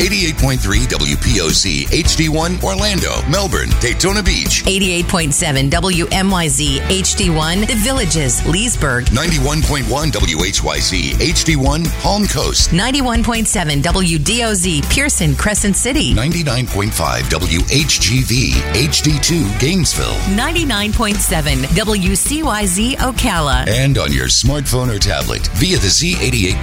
88.3 WPOZ HD1 Orlando, Melbourne, Daytona Beach. 88.7 WMYZ HD1 The Villages, Leesburg. 91.1 WHYZ HD1 Palm Coast. 91.7 WDOZ Pearson, Crescent City. 99.5 WHGV HD2 Gainesville. 99.7 WCYZ Ocala. And on your smartphone or tablet via the Z88